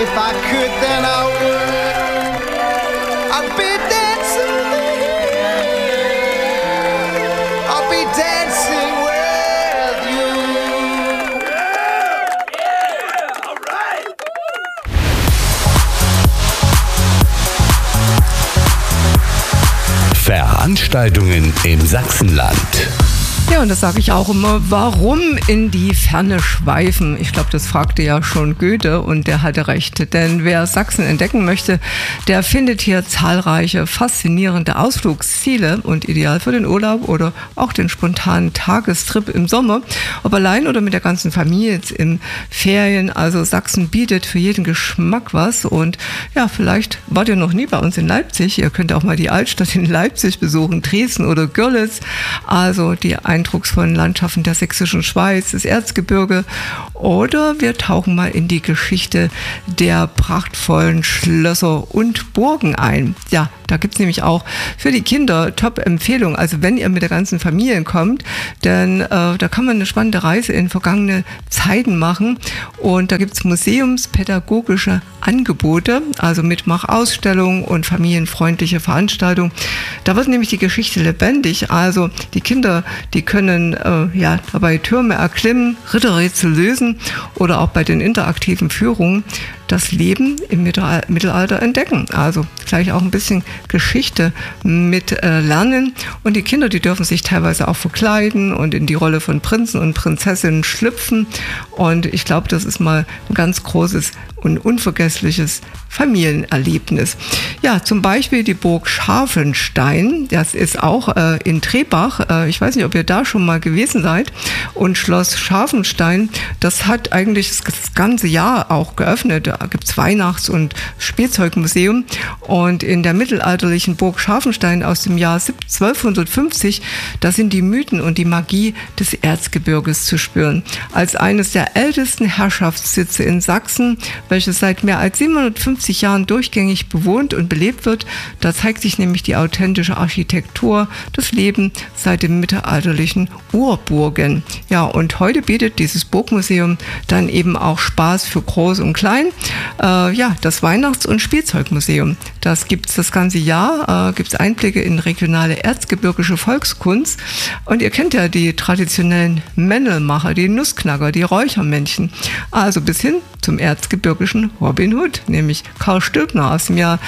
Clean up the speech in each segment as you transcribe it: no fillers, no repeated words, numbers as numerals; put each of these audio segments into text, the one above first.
if I could, then I would. I'd be dancing there. I'll be dancing with you. Yeah, all right. Veranstaltungen im Sachsenland. Ja, und das sage ich auch immer, warum in die Ferne schweifen? Ich glaube, das fragte ja schon Goethe und der hatte recht. Denn wer Sachsen entdecken möchte, der findet hier zahlreiche faszinierende Ausflugsziele und ideal für den Urlaub oder auch den spontanen Tagestrip im Sommer. Ob allein oder mit der ganzen Familie jetzt in Ferien. Also Sachsen bietet für jeden Geschmack was. Und ja, vielleicht wart ihr noch nie bei uns in Leipzig. Ihr könnt auch mal die Altstadt in Leipzig besuchen, Dresden oder Görlitz. Also die eindrucksvollen Landschaften der sächsischen Schweiz, das Erzgebirge, oder wir tauchen mal in die Geschichte der prachtvollen Schlösser und Burgen ein. Ja, da gibt es nämlich auch für die Kinder Top-Empfehlungen, also wenn ihr mit der ganzen Familie kommt, denn da kann man eine spannende Reise in vergangene Zeiten machen und da gibt es museumspädagogische Angebote, also Mitmachausstellungen und familienfreundliche Veranstaltungen. Da wird nämlich die Geschichte lebendig, also die Kinder, die können dabei Türme erklimmen, Ritterrätsel lösen oder auch bei den interaktiven Führungen das Leben im Mittelalter entdecken. Also gleich auch ein bisschen Geschichte mit lernen. Und die Kinder, die dürfen sich teilweise auch verkleiden und in die Rolle von Prinzen und Prinzessinnen schlüpfen. Und ich glaube, das ist mal ein ganz großes und unvergessliches Familienerlebnis. Ja, zum Beispiel die Burg Scharfenstein, das ist auch in Trebach. Ich weiß nicht, ob ihr da schon mal gewesen seid. Und Schloss Scharfenstein, das hat eigentlich das ganze Jahr auch geöffnet. Da gibt es Weihnachts- und Spielzeugmuseum. Und in der mittelalterlichen Burg Scharfenstein aus dem Jahr 1250, da sind die Mythen und die Magie des Erzgebirges zu spüren. Als eines der ältesten Herrschaftssitze in Sachsen, welches seit mehr als 750 Jahren durchgängig bewohnt und belebt wird. Da zeigt sich nämlich die authentische Architektur, das Leben seit den mittelalterlichen Urburgen. Ja, und heute bietet dieses Burgmuseum dann eben auch Spaß für Groß und Klein. Das Weihnachts- und Spielzeugmuseum, das gibt es das ganze Jahr, gibt es Einblicke in regionale erzgebirgische Volkskunst. Und ihr kennt ja die traditionellen Mändelmacher, die Nussknacker, die Räuchermännchen. Also bis hin zum erzgebirgischen Robin Hood, nämlich Karl Stülpner aus dem Jahr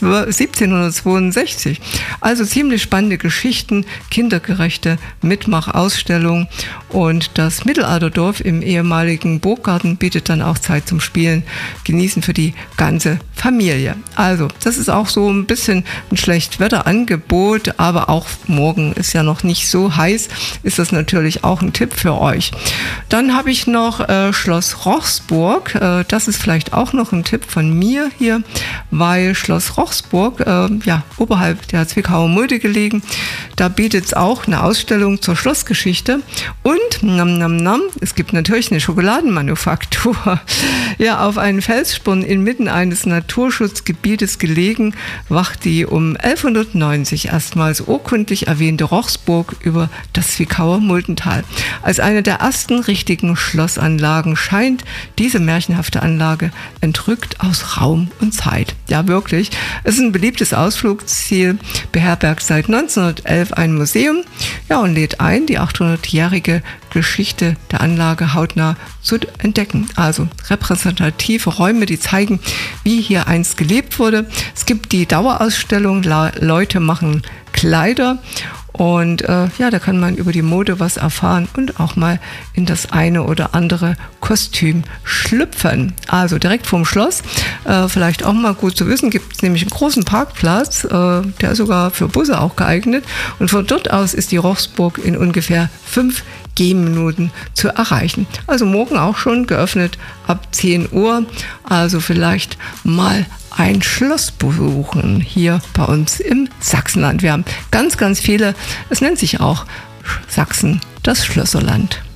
1762. Also ziemlich spannende Geschichten, kindergerechte Mitmachausstellungen und das Mittelalterdorf im ehemaligen Burggarten bietet dann auch Zeit zum Spielen, genießen für die ganze Familie. Also das ist auch so ein bisschen ein Schlechtwetterangebot, aber auch morgen ist ja noch nicht so heiß, ist das natürlich auch ein Tipp für euch. Dann habe ich noch Schloss Rochsburg. Das ist vielleicht auch noch ein Tipp von mir hier, weil Schloss Rochsburg, oberhalb der Zwickauer Mulde gelegen, da bietet es auch eine Ausstellung zur Schlossgeschichte und es gibt natürlich eine Schokoladenmanufaktur. Ja, auf einen Felssporn inmitten eines Naturschutzgebietes gelegen, wacht die um 1190 erstmals urkundlich erwähnte Rochsburg über das Zwickauer Muldental. Als eine der ersten richtigen Schlossanlagen scheint diese märchenhafte Anlage entrückt aus Raum und Zeit. Ja, wirklich. Es ist ein beliebtes Ausflugsziel, beherbergt seit 1911 ein Museum, und lädt ein, die 800-jährige Geschichte der Anlage hautnah zu entdecken. Also repräsentative Räume, die zeigen, wie hier einst gelebt wurde. Es gibt die Dauerausstellung Leute machen Kleider. Und da kann man über die Mode was erfahren und auch mal in das eine oder andere Kostüm schlüpfen. Also direkt vorm Schloss, vielleicht auch mal gut zu wissen, gibt es nämlich einen großen Parkplatz, der ist sogar für Busse auch geeignet. Und von dort aus ist die Rochsburg in ungefähr 5 Gehminuten zu erreichen. Also morgen auch schon geöffnet ab 10 Uhr. Also vielleicht mal ein Schloss besuchen hier bei uns im Sachsenland. Wir haben ganz, ganz viele. Es nennt sich auch Sachsen, das Schlösserland.